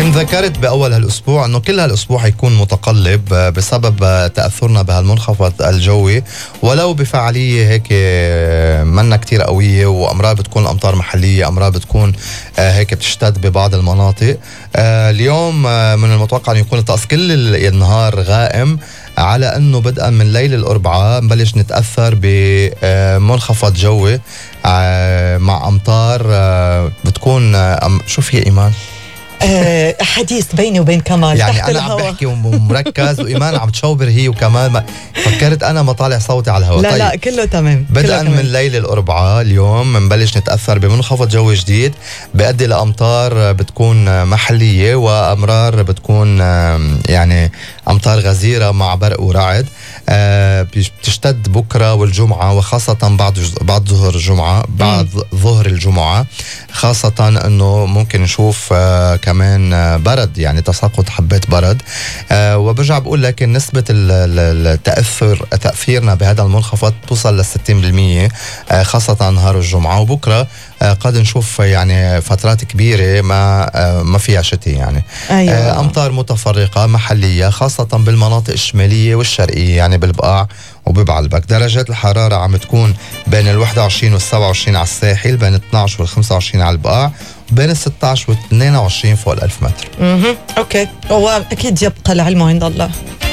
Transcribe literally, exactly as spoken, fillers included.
ذكرت بأول هالأسبوع أنه كل هالأسبوع هيكون متقلب بسبب تأثرنا بهالمنخفض الجوي، ولو بفعالية هيك منا كتير قوية، وأمرار بتكون أمطار محلية، أمرار بتكون هيك بتشتد ببعض المناطق. اليوم من المتوقع أن يكون الطقس كل النهار غائم، على أنه بدءا من ليل الأربعاء نبلش نتأثر بمنخفض جوي مع أمطار بتكون شو في إيمان؟ أه حديث بيني وبين كمال يعني أنا عم بحكي ومركز وإيمان عم تشوبر هي وكمال ما فكرت أنا ما طالع صوتي على الهواء. لا طيب. لا كله تمام. بدءا من ليل الأربعاء اليوم منبلش نتأثر بمنخفض جوي جديد بيؤدي لأمطار بتكون محلية، وأمرار بتكون يعني أمطار غزيرة مع برق ورعد. أه بتشتد بكرة والجمعة، وخاصة بعد بعد ظهر الجمعة بعد ظهر الجمعة خاصة أنه ممكن نشوف أه كمان برد، يعني تساقط حبات برد. أه وبرجع بقول لك نسبة التأثر تأثيرنا بهذا المنخفض توصل للستين بالمية أه خاصة نهار الجمعة، وبكرة أه قد نشوف يعني فترات كبيرة ما أه ما فيها شتي يعني. أيوة. أه أمطار متفرقة محلية خاصة بالمناطق الشمالية والشرقية، يعني بالبقاع وببعلبك. درجات الحرارة عم تكون بين الواحد وعشرين والسبعة وعشرين على الساحل، بين اثني عشر والخمسة وعشرين على البقاع، بين الستة عشر واثنين وعشرين فوق الألف متر. اها اوكي، هو اكيد يبقى العلم عند الله.